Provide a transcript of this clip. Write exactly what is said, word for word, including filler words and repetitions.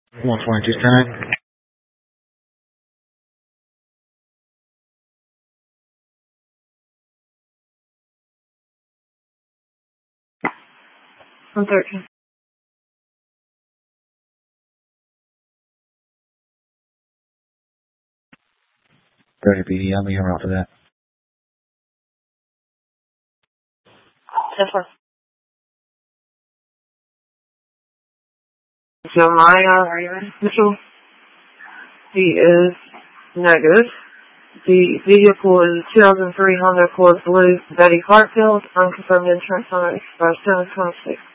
one twenty-two, ten. one thirteen. thirty B D, I'll be here after that. ten four. Jeremiah Mitchell, he is negative. The vehicle is two thousand three Honda Accord Blue, Betty Hartfield, unconfirmed insurance on it, expired seven twenty-six.